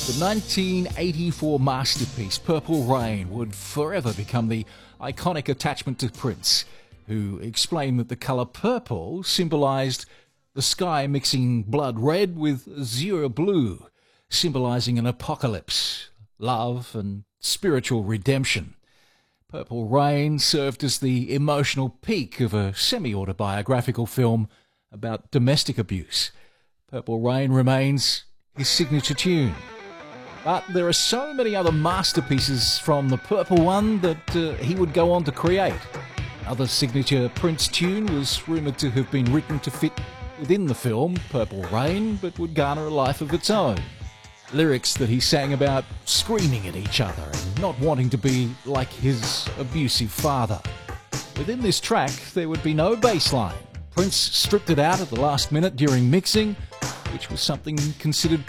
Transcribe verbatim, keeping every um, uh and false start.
The nineteen eighty-four masterpiece Purple Rain would forever become the iconic attachment to Prince, who explained that the colour purple symbolised the sky mixing blood red with azure blue, symbolising an apocalypse, love and spiritual redemption. Purple Rain served as the emotional peak of a semi-autobiographical film about domestic abuse. Purple Rain remains his signature tune. But there are so many other masterpieces from the Purple One that uh, he would go on to create. Another signature Prince tune was rumoured to have been written to fit within the film Purple Rain, but would garner a life of its own. Lyrics that he sang about screaming at each other and not wanting to be like his abusive father. Within this track, there would be no bass line. Prince stripped it out at the last minute during mixing, which was something considered